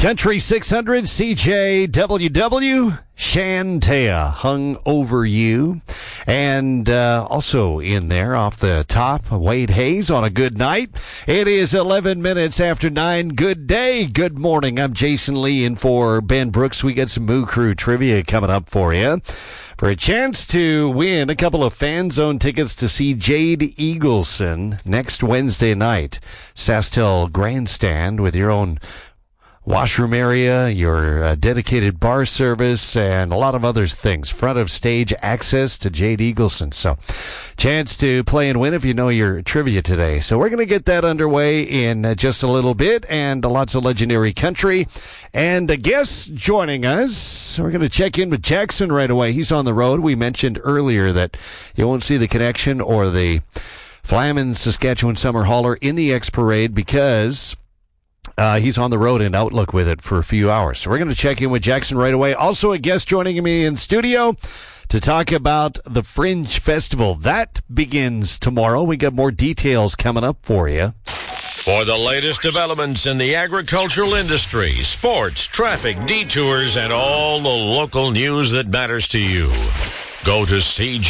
Country 600 CJWW, Shantea hung over you. And also in there off the top, Wade Hayes on a good night. It is 11 minutes after 9. Good day. Good morning. I'm Jason Lee in for Ben Brooks. We got some Moo Crew trivia coming up for you. For a chance to win a couple of Fan Zone tickets to see Jade Eagleson next Wednesday night. SaskTel Grandstand with your own washroom area, your dedicated bar service, and a lot of other things. Front of stage access to Jade Eagleson. So, chance to play and win if you know your trivia today. So we're going to get that underway in just a little bit, and lots of legendary country. And a guest joining us. We're going to check in with Jackson right away. He's on the road. We mentioned earlier that you won't see the connection or the Flamin Saskatchewan Summer Hauler in the X Parade because he's on the road in Outlook with it for a few hours. So we're going to check in with Jackson right away. Also a guest joining me in studio to talk about the Fringe Festival. That begins tomorrow. We got more details coming up for you. For the latest developments in the agricultural industry, sports, traffic, detours, and all the local news that matters to you, go to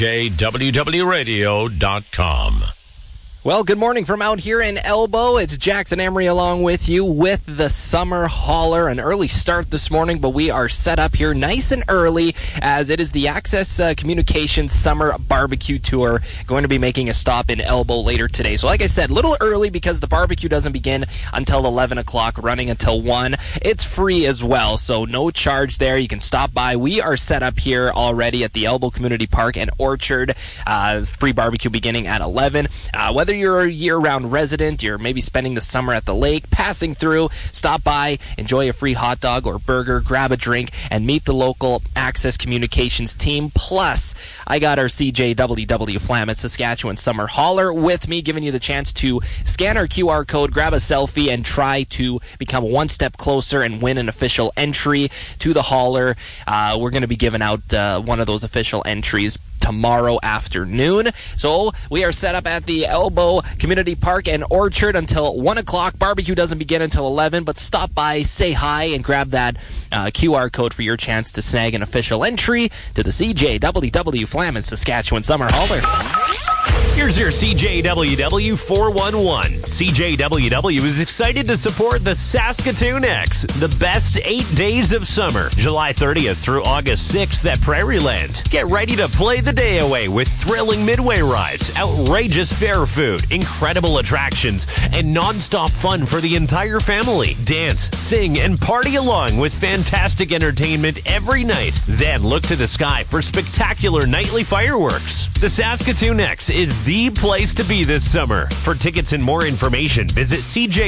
CJWWRadio.com. Well, good morning from out here in Elbow. It's Jackson Emery along with you with the Summer Hauler. An early start this morning, but we are set up here nice and early as it is the Access Communications Summer Barbecue Tour. Going to be making a stop in Elbow later today. So like I said, a little early because the barbecue doesn't begin until 11 o'clock, running until 1. It's free as well, so no charge there. You can stop by. We are set up here already at the Elbow Community Park and Orchard. Free barbecue beginning at 11. Whether you're a year-round resident, you're maybe spending the summer at the lake, passing through, stop by, enjoy a free hot dog or burger, grab a drink, and meet the local Access Communications team. Plus, I got our CJWW Flamin Saskatchewan Summer Hauler with me, giving you the chance to scan our QR code, grab a selfie, and try to become one step closer and win an official entry to the hauler. We're going to be giving out one of those official entries tomorrow afternoon. So we are set up at the Elbow Community Park and Orchard until 1 o'clock. Barbecue doesn't begin until 11, but stop by, say hi, and grab that QR code for your chance to snag an official entry to the CJWW Flamin Saskatchewan Summer Hauler. Here's your CJWW 411. CJWW is excited to support the Saskatoon X, the best 8 days of summer, July 30th through August 6th at Prairieland. Get ready to play the day away with thrilling midway rides, outrageous fair food, incredible attractions, and non-stop fun for the entire family. Dance, sing, and party along with fantastic entertainment every night. Then look to the sky for spectacular nightly fireworks. The Saskatoon X is the place to be this summer. For tickets and more information, visit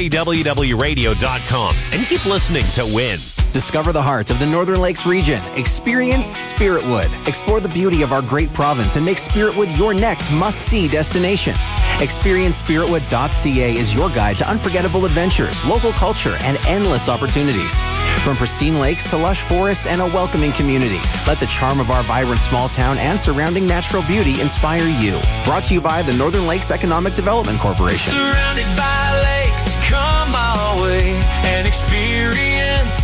CJWWRadio.com and keep listening to win. Discover the heart of the Northern Lakes region. Experience Spiritwood. Explore the beauty of our great province and make Spiritwood your next must-see destination. ExperienceSpiritwood.ca is your guide to unforgettable adventures, local culture, and endless opportunities. From pristine lakes to lush forests and a welcoming community, let the charm of our vibrant small town and surrounding natural beauty inspire you. Brought to you by the Northern Lakes Economic Development Corporation. Surrounded by lakes, come our way and experience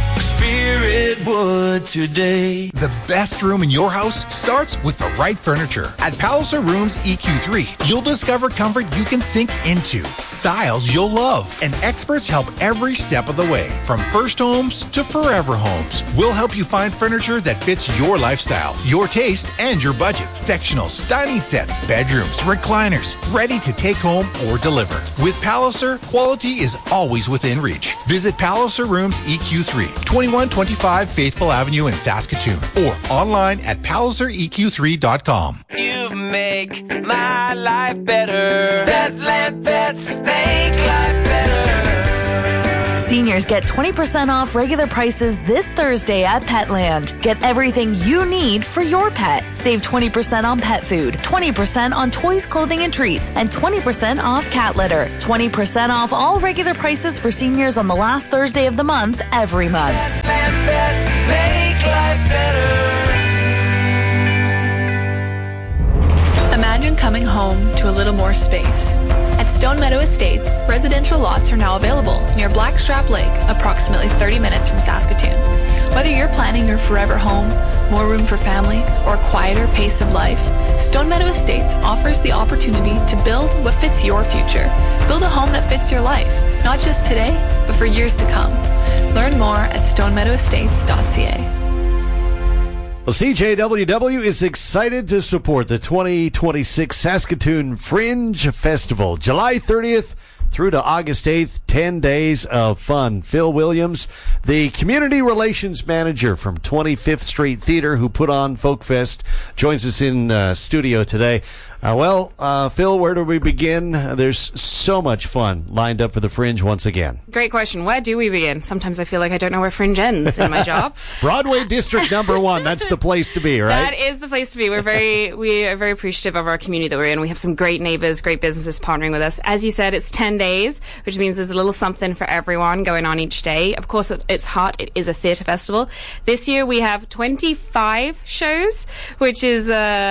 Spiritwood today. The best room in your house starts with the right furniture. At Palliser Rooms EQ3, you'll discover comfort you can sink into, styles you'll love, and experts help every step of the way. From first homes to forever homes, we'll help you find furniture that fits your lifestyle, your taste, and your budget. Sectionals, dining sets, bedrooms, recliners, ready to take home or deliver. With Palliser, quality is always within reach. Visit Palliser Rooms EQ3, 2125 Faithful Avenue in Saskatoon, or online at PalliserEQ3.com. You make my life better. Petland Pets make life better. Seniors get 20% off regular prices this Thursday at Petland. Get everything you need for your pet. Save 20% on pet food, 20% on toys, clothing, and treats, and 20% off cat litter. 20% off all regular prices for seniors on the last Thursday of the month every month. Petland Pets make life better. Imagine coming home to a little more space. At Stone Meadow Estates, residential lots are now available near Blackstrap Lake, approximately 30 minutes from Saskatoon. Whether you're planning your forever home, more room for family, or a quieter pace of life, Stone Meadow Estates offers the opportunity to build what fits your future. Build a home that fits your life, not just today, but for years to come. Learn more at stonemeadowestates.ca. Well, CJWW is excited to support the 2026 Saskatoon Fringe Festival, July 30th through to August 8th, 10 days of fun. Phil Williams, the community relations manager from 25th Street Theater who put on Folk Fest, joins us in studio today. Phil, where do we begin? There's so much fun lined up for the Fringe once again. Great question. Where do we begin? Sometimes I feel like I don't know where Fringe ends in my job. Broadway District number 1. That's the place to be, right? That is the place to be. We are very appreciative of our community that we're in. We have some great neighbors, great businesses partnering with us. As you said, it's 10 days, which means there's a little something for everyone going on each day. Of course, it's hot. It is a theatre festival. This year we have 25 shows, which is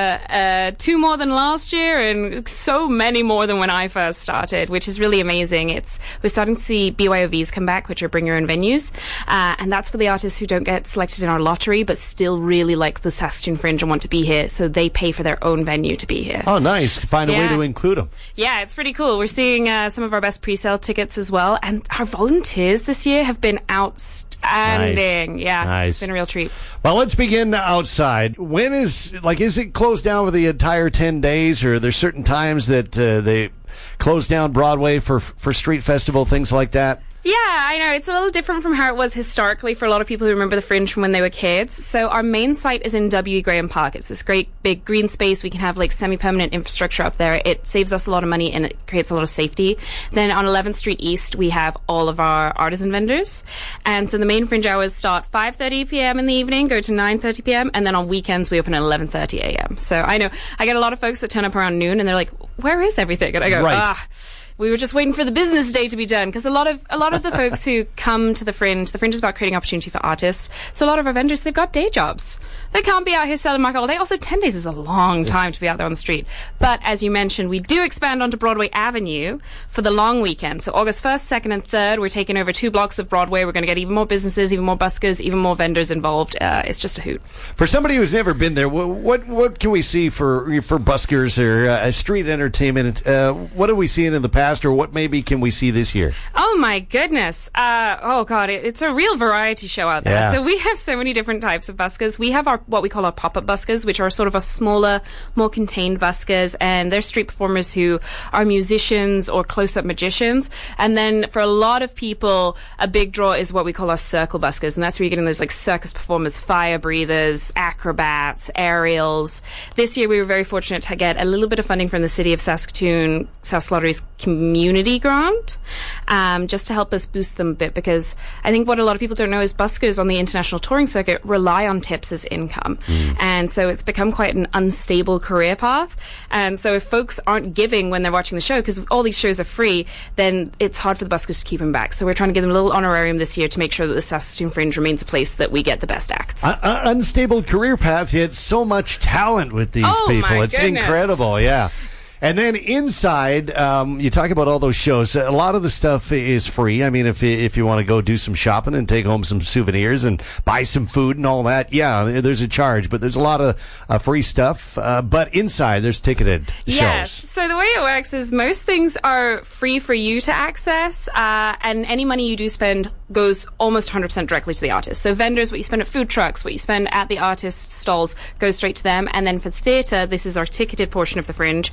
2 more than last year and so many more than when I first started, which is really amazing. We're starting to see BYOVs come back, which are bring your own venues, and that's for the artists who don't get selected in our lottery but still really like the Saskatoon Fringe and want to be here, so they pay for their own venue to be here. Oh, nice. Find a way to include them. Yeah, it's pretty cool. We're seeing some of our best pre-sale tickets as well, and our volunteers this year have been outstanding. Nice. It's been a real treat. Well, let's begin outside. When is it closed down for the entire 10 days, or are there certain times that they close down Broadway for street festival, things like that? Yeah, I know. It's a little different from how it was historically for a lot of people who remember the Fringe from when they were kids. So our main site is in W. Graham Park. It's this great big green space. We can have like semi-permanent infrastructure up there. It saves us a lot of money and it creates a lot of safety. Then on 11th Street East, we have all of our artisan vendors. And so the main Fringe hours start 5:30 p.m. in the evening, go to 9:30 p.m. And then on weekends, we open at 11:30 a.m. So I know I get a lot of folks that turn up around noon and they're like, where is everything? And I go, we were just waiting for the business day to be done, because a lot of the folks who come to the Fringe is about creating opportunity for artists. So a lot of our vendors, they've got day jobs. They can't be out here selling market all day. Also, 10 days is a long time to be out there on the street. But as you mentioned, we do expand onto Broadway Avenue for the long weekend. So August 1st, 2nd, and 3rd, we're taking over 2 blocks of Broadway. We're going to get even more businesses, even more buskers, even more vendors involved. It's just a hoot. For somebody who's never been there, what can we see for buskers or street entertainment? What have we seen in the past, or what maybe can we see this year? Oh my goodness. Oh God, it's a real variety show out there. Yeah. So we have so many different types of buskers. We have what we call our pop-up buskers, which are sort of a smaller, more contained buskers, and they're street performers who are musicians or close-up magicians. And then for a lot of people, a big draw is what we call our circle buskers, and that's where you're getting those like circus performers, fire breathers, acrobats, aerials. This year we were very fortunate to get a little bit of funding from the City of Saskatoon, Sask Lottery's community grant, just to help us boost them a bit, because I think what a lot of people don't know is buskers on the international touring circuit rely on tips as income. And so it's become quite an unstable career path. And so if folks aren't giving when they're watching the show, because all these shows are free, then it's hard for the buskers to keep them back. So we're trying to give them a little honorarium this year to make sure that the Saskatoon Fringe remains a place that we get the best acts. Unstable career path, yet so much talent with these people. It's incredible, yeah. And then inside, you talk about all those shows. A lot of the stuff is free. I mean, if you want to go do some shopping and take home some souvenirs and buy some food and all that, yeah, there's a charge. But there's a lot of free stuff. But inside, there's ticketed shows. Yes. So the way it works is most things are free for you to access, and any money you do spend goes almost 100% directly to the artist. So vendors, what you spend at food trucks, what you spend at the artist's stalls goes straight to them. And then for theatre, this is our ticketed portion of the Fringe.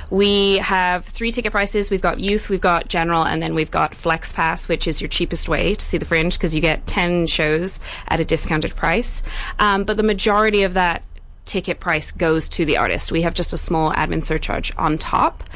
We have 3 ticket prices. We've got youth, we've got general, and then we've got Flex Pass, which is your cheapest way to see the Fringe, because you get 10 shows at a discounted price. But the majority of that ticket price goes to the artist. We have just a small admin surcharge on top.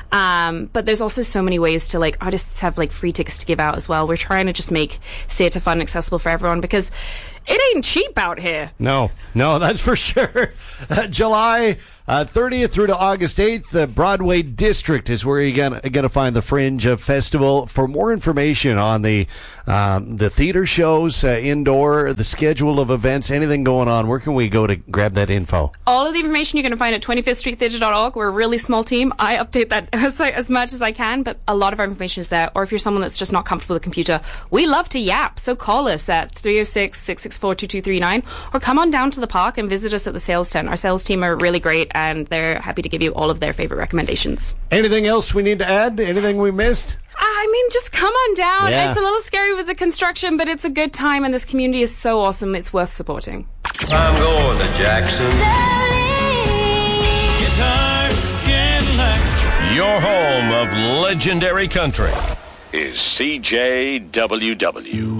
But there's also so many ways to, like, artists have like free tickets to give out as well. We're trying to just make theatre fun accessible for everyone, because it ain't cheap out here. No, that's for sure. July 30th through to August 8th, the Broadway District is where you're gonna find the Fringe Festival. For more information on the theater shows, indoor, the schedule of events, anything going on, where can we go to grab that info? All of the information you're going to find at 25thstreettheatre.org. We're a really small team. I update that site as much as I can, but a lot of our information is there. Or if you're someone that's just not comfortable with a computer, we love to yap. So call us at 306-664-2239 or come on down to the park and visit us at the sales tent. Our sales team are really great and they're happy to give you all of their favorite recommendations. Anything else we need to add? Anything we missed? I mean, just come on down. Yeah. It's a little scary with the construction, but it's a good time and this community is so awesome. It's worth supporting. I'm going to Jackson. Your home of legendary country is CJWW.